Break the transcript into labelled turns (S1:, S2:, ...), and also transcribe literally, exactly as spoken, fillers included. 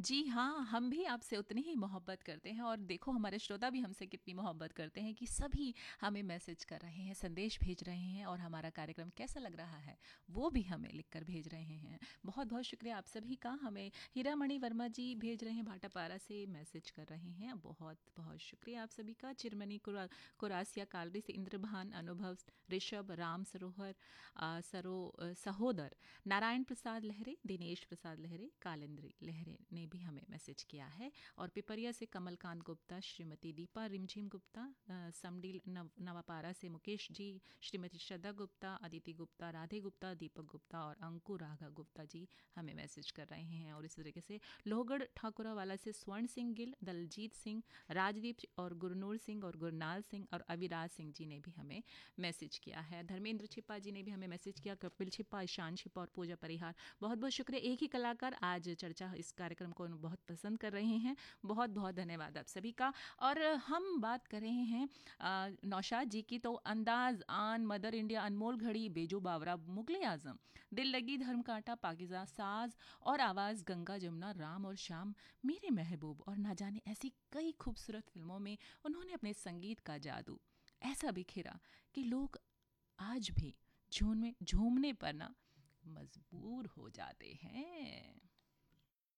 S1: जी हाँ, हम भी आपसे उतनी ही मोहब्बत करते हैं और देखो हमारे श्रोता भी हमसे कितनी मोहब्बत करते हैं कि सभी हमें मैसेज कर रहे हैं, संदेश भेज रहे हैं और हमारा कार्यक्रम कैसा लग रहा है वो भी हमें लिखकर भेज रहे हैं। बहुत बहुत शुक्रिया आप सभी का। हमें हीरामणि वर्मा जी भेज रहे हैं, भाटापारा से मैसेज कर रहे हैं। बहुत बहुत शुक्रिया आप सभी का। चिरमनी कुरा कुरासिया कालरी से इंद्रभान, अनुभव, ऋषभ, राम सरोहर, आ, सरो आ, सहोदर, नारायण प्रसाद लहरे, दिनेश प्रसाद लहरे, कालेंद्री लहरे ने भी हमें मैसेज किया है। और पिपरिया से कमलकांत गुप्ता, श्रीमती दीपा रिमझिम गुप्ता, समडील नव, नवापारा से मुकेश जी, श्रीमती श्रद्धा गुप्ता, अदिति गुप्ता, राधे गुप्ता, दीपक गुप्ता और अंकुर राघव गुप्ता जी हमें मैसेज कर रहे हैं। और इस तरीके से लोहगढ़ ठाकुरावाला से स्वर्ण सिंह गिल, दलजीत सिंह, राजदीप और गुरनूर सिंह और गुरनाल सिंह और अविराज सिंह जी ने भी हमें मैसेज किया है। धर्मेंद्र छिप्पा जी ने भी हमें मैसेज किया। कपिल छिप्पा, ईशान छिप्पा और पूजा परिहार, बहुत बहुत शुक्रिया। एक ही कलाकार आज चर्चा इस कार्यक्रम को बहुत पसंद कर रहे हैं। बहुत बहुत धन्यवाद आप सभी का। और हम बात कर रहे हैं नौशाद जी की, तो अंदाज, आन, मदर इंडिया, अनमोल घड़ी, बेजो बावरा, मुगले आजम, दिल लगी, धर्म कांटा, पाकिजा, साज और आवाज़, गंगा जमुना, राम और श्याम, मेरे महबूब और ना जाने ऐसी कई खूबसूरत फिल्मों में उन्होंने अपने संगीत का जादू ऐसा बिखेरा कि लोग आज भी झूमने झूमने पर ना मजबूर हो जाते हैं।